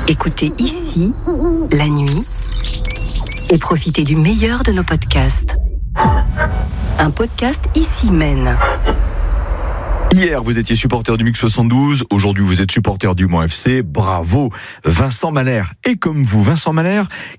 Écoutez ici, la nuit, et profitez du meilleur de nos podcasts. Un podcast Ici Mène. Hier, vous étiez supporter du MUC 72. Aujourd'hui, vous êtes supporter du Mans FC. Bravo, Vincent Malher. Et comme vous, Vincent Malher,